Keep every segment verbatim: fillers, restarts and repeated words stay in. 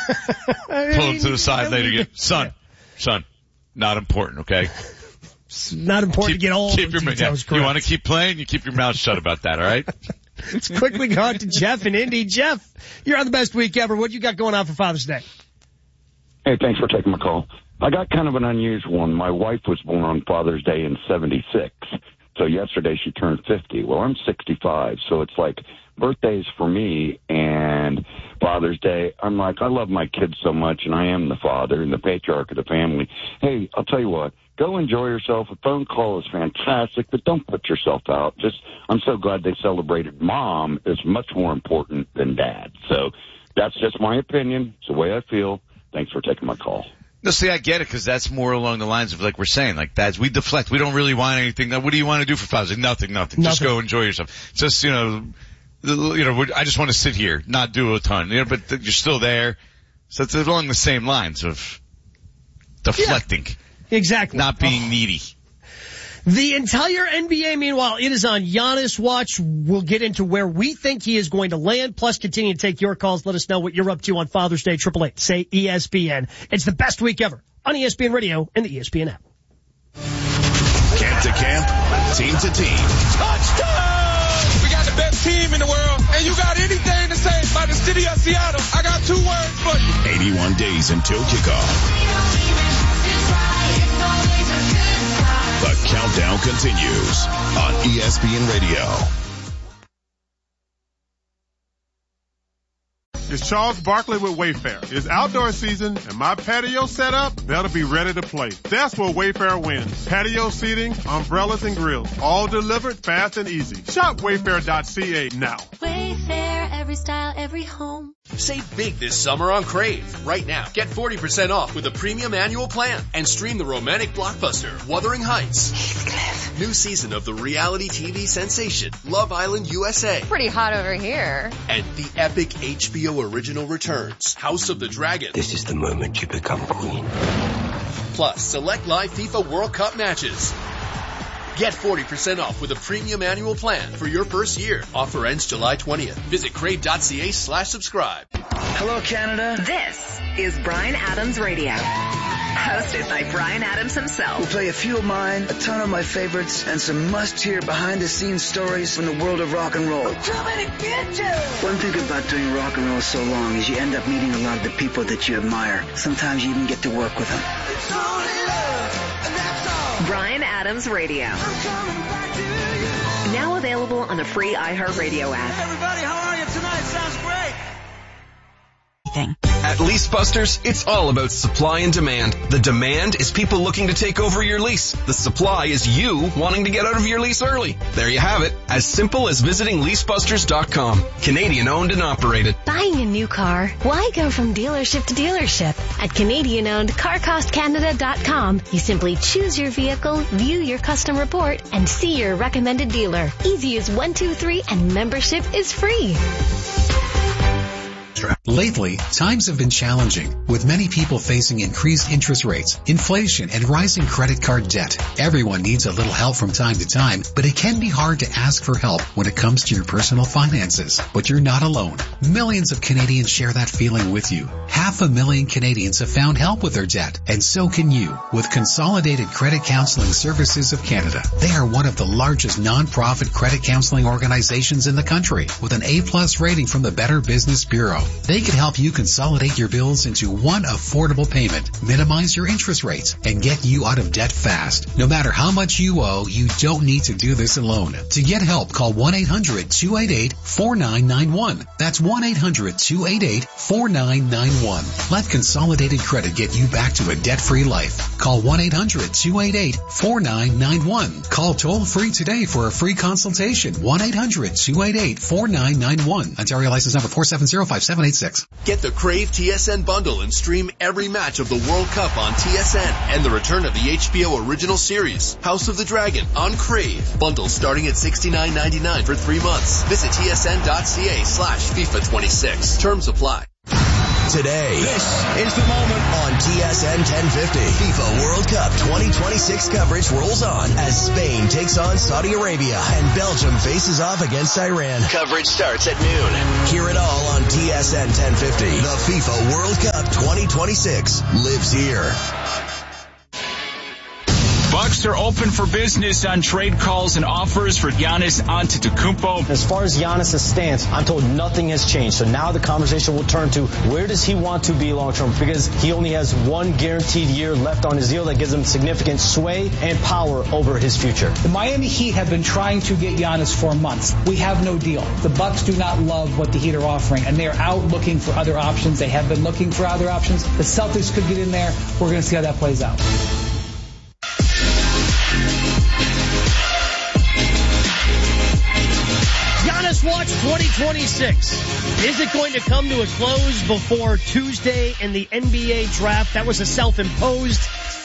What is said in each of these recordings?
I mean, Pull him to the side later. Get, son, yeah. son, not important, okay? It's not important keep, to get all keep the your, details yeah, You want to keep playing? You keep your mouth shut about that, all right? Let's quickly go on to Jeff in Indy. Jeff, you're on the best week ever. What you got going on for Father's Day? Hey, thanks for taking my call. I got kind of an unusual one. My wife was born on Father's Day in seventy-six. So yesterday she turned fifty. Well, I'm sixty-five, so it's like birthdays for me and Father's Day. I'm like, I love my kids so much, and I am the father and the patriarch of the family. Hey, I'll tell you what, go enjoy yourself. A phone call is fantastic, but don't put yourself out. Just, I'm so glad they celebrated. Mom is much more important than dad. So that's just my opinion. It's the way I feel. Thanks for taking my call. No, see, I get it, because that's more along the lines of, like we're saying, like, dads, we deflect. We don't really want anything. What do you want to do for Father's Day? Nothing, nothing. Nothing. Just go enjoy yourself. Just, you know, you know, I just want to sit here, not do a ton. You know, but you're still there. So it's along the same lines of deflecting. Yeah, exactly. Not being oh. needy. The entire N B A, meanwhile, it is on Giannis watch. We'll get into where we think he is going to land, plus continue to take your calls. Let us know what you're up to on Father's Day. Triple eight, say E S P N. It's the best week ever on E S P N Radio and the E S P N app. Camp to camp, team to team. Touchdown! We got the best team in the world, and you got anything to say about the city of Seattle, I got two words for you. eighty-one days until kickoff. The countdown continues on E S P N Radio. It's Charles Barkley with Wayfair. It's outdoor season, and my patio set up better be ready to play. That's where Wayfair wins. Patio seating, umbrellas, and grills, all delivered fast and easy. Shop wayfair dot c a now. Wayfair, every style, every home. Save big this summer on Crave. Right now, get forty percent off with a premium annual plan and stream the romantic blockbuster Wuthering Heights. Heathcliff. New season of the reality T V sensation Love Island U S A. Pretty hot over here. And the epic H B O original returns House of the Dragon. This is the moment you become queen. Plus, select live FIFA World Cup matches. Get forty percent off with a premium annual plan for your first year. Offer ends July twentieth. Visit crave dot c a slash subscribe. Hello, Canada. This is Bryan Adams Radio. Hosted by Bryan Adams himself. We'll play a few of mine, a ton of my favorites, and some must-hear behind-the-scenes stories from the world of rock and roll. I'm coming to get you! One thing about doing rock and roll so long is you end up meeting a lot of the people that you admire. Sometimes you even get to work with them. It's only love, and that's all. Bryan Adams Radio. I'm coming back to you. Now available on the free iHeartRadio app. Hey everybody, how are you tonight? Sounds great. At Lease Busters, it's all about supply and demand. The demand is people looking to take over your lease. The supply is you wanting to get out of your lease early. There you have it. As simple as visiting lease busters dot com. Canadian owned and operated. Buying a new car? Why go from dealership to dealership? At Canadian owned car cost canada dot com, you simply choose your vehicle, view your custom report, and see your recommended dealer. Easy as one, two, three, and membership is free. Lately, times have been challenging, with many people facing increased interest rates, inflation, and rising credit card debt. Everyone needs a little help from time to time, but it can be hard to ask for help when it comes to your personal finances. But you're not alone. Millions of Canadians share that feeling with you. Half a million Canadians have found help with their debt, and so can you, with Consolidated Credit Counseling Services of Canada. They are one of the largest non-profit credit counseling organizations in the country, with an A-plus rating from the Better Business Bureau. They can help you consolidate your bills into one affordable payment, minimize your interest rates, and get you out of debt fast. No matter how much you owe, you don't need to do this alone. To get help, call one eight hundred two eight eight four nine nine one. That's one eight hundred two eight eight four nine nine one. Let Consolidated Credit get you back to a debt-free life. Call one eight hundred two eight eight four nine nine one. Call toll-free today for a free consultation. one eight hundred two eight eight four nine nine one. Ontario license number four seven zero five seven eight six. Get the Crave T S N bundle and stream every match of the World Cup on T S N and the return of the H B O original series, House of the Dragon, on Crave. Bundle starting at sixty-nine ninety-nine for three months. Visit T S N dot C A slash FIFA twenty-six. Terms apply. today. This is the moment on T S N ten fifty. FIFA World Cup twenty twenty-six coverage rolls on as Spain takes on Saudi Arabia and Belgium faces off against Iran. Coverage starts at noon. Hear it all on T S N ten fifty. The FIFA World Cup twenty twenty-six lives here. Bucks are open for business on trade calls and offers for Giannis Antetokounmpo. As far as Giannis' stance, I'm told nothing has changed. So now the conversation will turn to where does he want to be long term? Because he only has one guaranteed year left on his deal that gives him significant sway and power over his future. The Miami Heat have been trying to get Giannis for months. We have no deal. The Bucks do not love what the Heat are offering, and they are out looking for other options. They have been looking for other options. The Celtics could get in there. We're going to see how that plays out. Giannis Watch twenty twenty-six. Is it going to come to a close before Tuesday in the N B A draft? That was a self-imposed,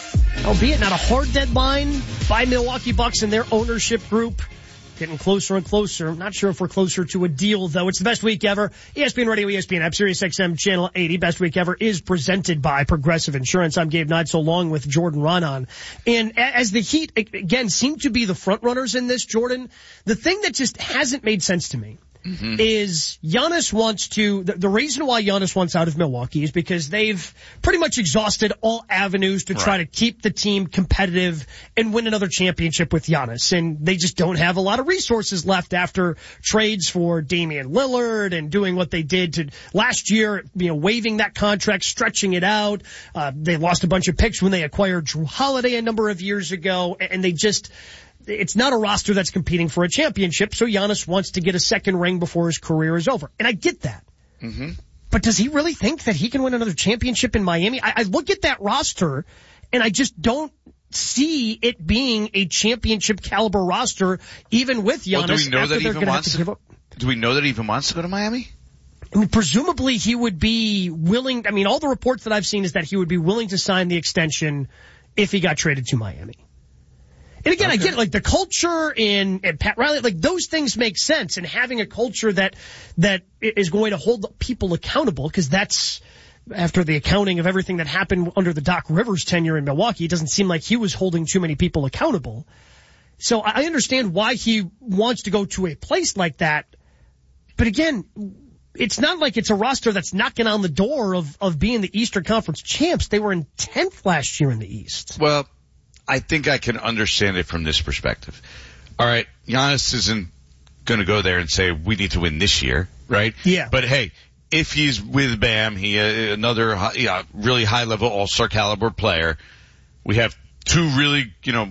albeit not a hard deadline, by Milwaukee Bucks and their ownership group. Getting closer and closer. I'm not sure if we're closer to a deal, though. It's the best week ever. E S P N Radio, E S P N app, Sirius X M Channel eighty. Best week ever is presented by Progressive Insurance. I'm Gabe Neitzel along with Jordan Ronan. And as the Heat, again, seem to be the front runners in this, Jordan, the thing that just hasn't made sense to me Mm-hmm. is Giannis wants to, the, the reason why Giannis wants out of Milwaukee is because they've pretty much exhausted all avenues to try right. to keep the team competitive and win another championship with Giannis. And they just don't have a lot of resources left after trades for Damian Lillard and doing what they did to last year, you know, waiving that contract, stretching it out. Uh, they lost a bunch of picks when they acquired Drew Holiday a number of years ago, and they just, it's not a roster that's competing for a championship, so Giannis wants to get a second ring before his career is over. And I get that. Mm-hmm. But does he really think that he can win another championship in Miami? I, I look at that roster, and I just don't see it being a championship caliber roster, even with Giannis. Well, do we know that he even wants to, to do we know that he even wants to go to Miami? I mean, presumably he would be willing, I mean, all the reports that I've seen is that he would be willing to sign the extension if he got traded to Miami. And again, okay. I get it, like the culture in, and Pat Riley, like those things make sense, and having a culture that, that is going to hold people accountable, because that's, after the accounting of everything that happened under the Doc Rivers tenure in Milwaukee, it doesn't seem like he was holding too many people accountable. So I understand why he wants to go to a place like that. But again, it's not like it's a roster that's knocking on the door of, of being the Eastern Conference champs. They were in tenth last year in the East. Well, I think I can understand it from this perspective. All right, Giannis isn't going to go there and say, we need to win this year, right? Yeah. But hey, if he's with Bam, he uh, another yeah, really high-level all-star caliber player. We have two really, you know,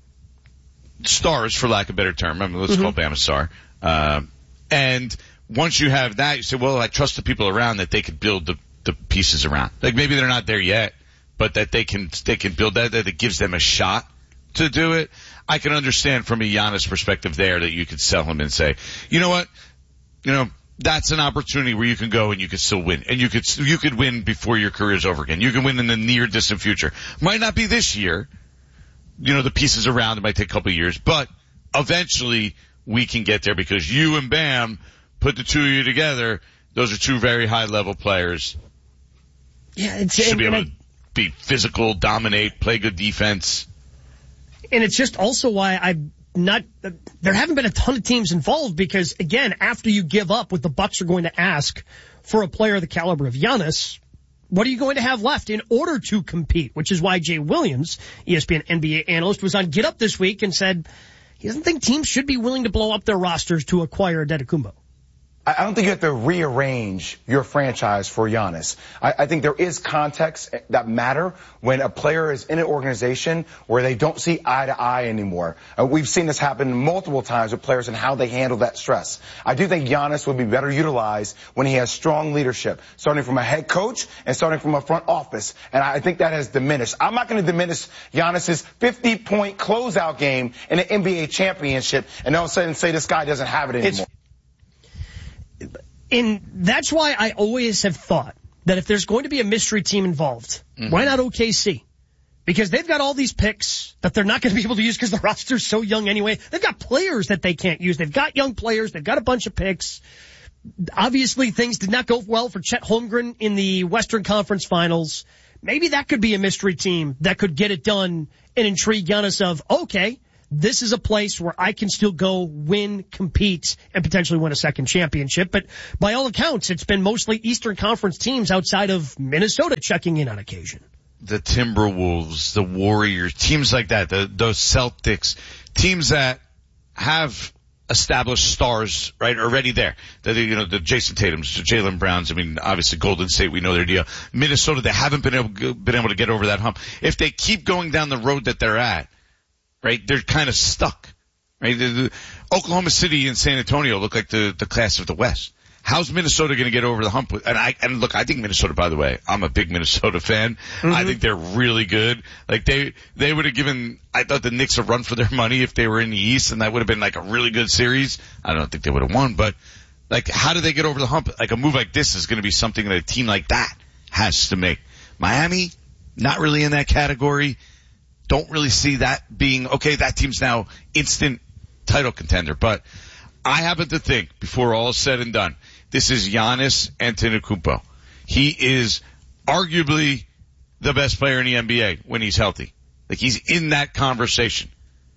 stars, for lack of a better term. I mean, let's mm-hmm. call Bam a star. Uh, and once you have that, you say, well, I trust the people around that they could build the, the pieces around. Like maybe they're not there yet, but that they can, they can build that, that it gives them a shot to do it. I can understand from a Giannis perspective there that you could sell him and say, you know what, you know, that's an opportunity where you can go and you could still win. And you could, you could win before your career's over again. You can win in the near distant future. Might not be this year. You know, the pieces around, it might take a couple of years, but eventually we can get there because you and Bam put the two of you together. Those are two very high level players. Yeah, it's, should and, be able and to be physical, dominate, play good defense. And it's just also why I'm not, there haven't been a ton of teams involved because, again, after you give up what the Bucks are going to ask for a player of the caliber of Giannis, what are you going to have left in order to compete? Which is why Jay Williams, E S P N N B A analyst, was on Get Up this week and said he doesn't think teams should be willing to blow up their rosters to acquire Antetokounmpo. I don't think you have to rearrange your franchise for Giannis. I, I think there is context that matter when a player is in an organization where they don't see eye to eye anymore. Uh, we've seen this happen multiple times with players and how they handle that stress. I do think Giannis would be better utilized when he has strong leadership, starting from a head coach and starting from a front office. And I think that has diminished. I'm not going to diminish Giannis's fifty-point closeout game in an N B A championship and all of a sudden say this guy doesn't have it anymore. It's- And that's why I always have thought that if there's going to be a mystery team involved, mm-hmm. why not O K C? Because they've got all these picks that they're not going to be able to use because the roster's so young anyway. They've got players that they can't use. They've got young players. They've got a bunch of picks. obviously things did not go well for Chet Holmgren in the Western Conference Finals. Maybe that could be a mystery team that could get it done and intrigue Giannis of, okay, this is a place where I can still go win, compete, and potentially win a second championship. But by all accounts, it's been mostly Eastern Conference teams outside of Minnesota checking in on occasion. The Timberwolves, the Warriors, teams like that, the, those Celtics, teams that have established stars, right, already there. The, you know, the Jason Tatums, the Jaylen Browns. I mean, obviously Golden State, we know their deal. Minnesota, they haven't been able, been able to get over that hump. If they keep going down the road that they're at, right, they're kind of stuck, right? The, the, Oklahoma City and San Antonio look like the, the class of the West. How's Minnesota going to get over the hump? With, and I, and look, I think Minnesota, by the way, I'm a big Minnesota fan. Mm-hmm. I think they're really good. Like they, they would have given, I thought the Knicks a run for their money if they were in the East, and that would have been like a really good series. I don't think they would have won, but like, how do they get over the hump? Like a move like this is going to be something that a team like that has to make. Miami, not really in that category. Don't really see that being, okay, that team's now instant title contender, but I happen to think, before all is said and done, this is Giannis Antetokounmpo. He is arguably the best player in the N B A when he's healthy. Like, he's in that conversation.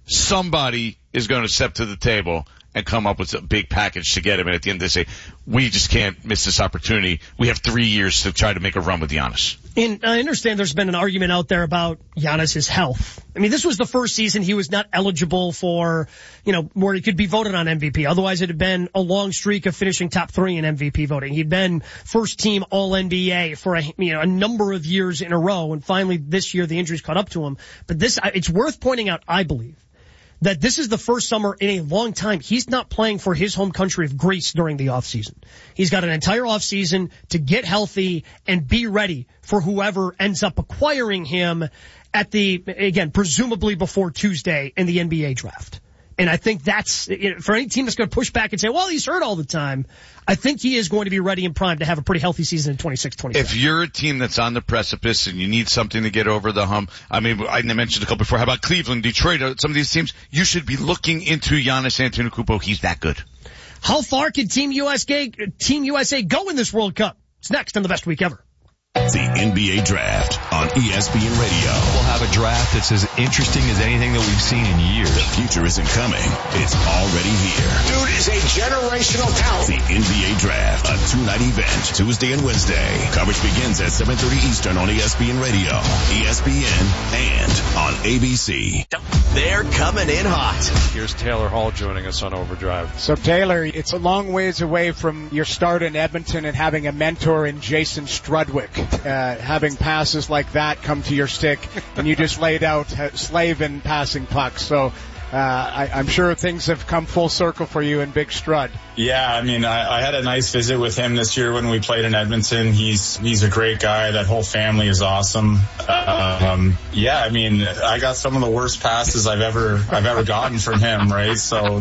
Somebody is going to step to the table and come up with a big package to get him, and at the end they say, we just can't miss this opportunity. We have three years to try to make a run with Giannis. And I understand there's been an argument out there about Giannis' health. I mean, this was the first season he was not eligible for, you know, where he could be voted on M V P. Otherwise, it had been a long streak of finishing top three in M V P voting. He'd been first team All N B A for a, you know, a number of years in a row, and finally this year the injuries caught up to him. But this, it's worth pointing out, I believe, that this is the first summer in a long time he's not playing for his home country of Greece during the offseason. He's got an entire offseason to get healthy and be ready for whoever ends up acquiring him at the, again, presumably before Tuesday in the N B A draft. And I think that's, you know, for any team that's going to push back and say, well, he's hurt all the time, I think he is going to be ready and primed to have a pretty healthy season in twenty-six twenty-seven. If you're a team that's on the precipice and you need something to get over the hump, I mean, I mentioned a couple before, how about Cleveland, Detroit, some of these teams, you should be looking into Giannis Antetokounmpo. He's that good. How far can Team U S A, Team U S A go in this World Cup? It's next on the Best Week Ever. The N B A Draft on E S P N Radio. We'll have a draft that's as interesting as anything that we've seen in years. The future isn't coming. It's already here. Dude is a generational talent. The N B A Draft, a two-night event, Tuesday and Wednesday. Coverage begins at seven thirty Eastern on E S P N Radio, E S P N, and on A B C. They're coming in hot. Here's Taylor Hall joining us on Overdrive. So, Taylor, it's a long ways away from your start in Edmonton and having a mentor in Jason Strudwick. Uh, having passes like that come to your stick, and you just laid out uh, slave in passing pucks. So uh, I, I'm sure things have come full circle for you in Big Strud. Yeah, I mean, I, I had a nice visit with him this year when we played in Edmonton. He's he's a great guy. That whole family is awesome. Um, yeah, I mean, I got some of the worst passes I've ever I've ever gotten from him. Right, so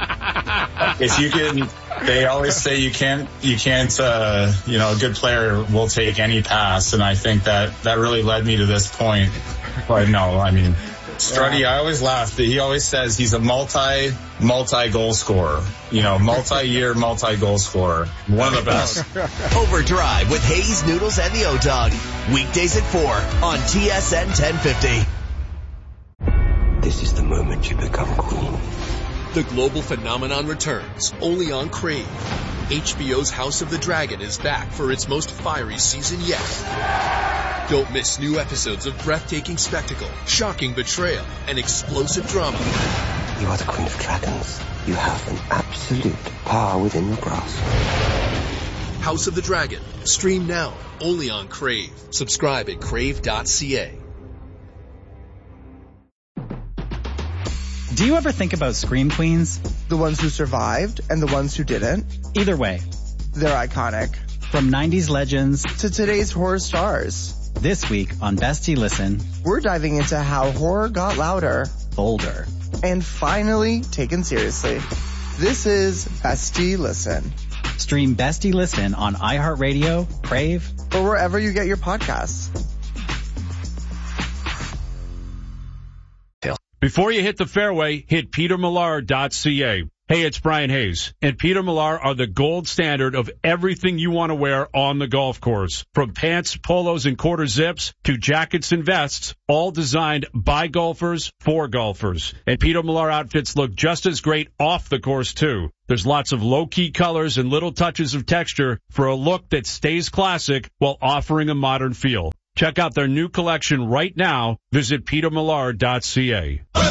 that if you can. They always say you can't, you can't, uh, you know, a good player will take any pass, and I think that that really led me to this point. But no, I mean, Struddy, I always laugh that he always says he's a multi, multi goal scorer. You know, multi-year, multi-goal scorer. One of the best. Overdrive with Hayes, Noodles, and the O-Dog. Weekdays at four on T S N ten fifty. This is the moment you become queen. The global phenomenon returns, only on Crave. H B O's House of the Dragon is back for its most fiery season yet. Don't miss new episodes of breathtaking spectacle, shocking betrayal, and explosive drama. You are the Queen of Dragons. You have an absolute power within your grasp. House of the Dragon. Stream now, only on Crave. Subscribe at crave dot c a. Do you ever think about Scream Queens? The ones who survived and the ones who didn't? Either way, they're iconic. From nineties legends to today's horror stars. This week on Bestie Listen, we're diving into how horror got louder, bolder, and finally taken seriously. This is Bestie Listen. Stream Bestie Listen on iHeartRadio, Crave, or wherever you get your podcasts. Before you hit the fairway, hit peter millar dot c a. Hey, it's Brian Hayes, and Peter Millar are the gold standard of everything you want to wear on the golf course. From pants, polos, and quarter zips to jackets and vests, all designed by golfers for golfers. And Peter Millar outfits look just as great off the course, too. There's lots of low-key colors and little touches of texture for a look that stays classic while offering a modern feel. Check out their new collection right now. Visit peter millar dot c a.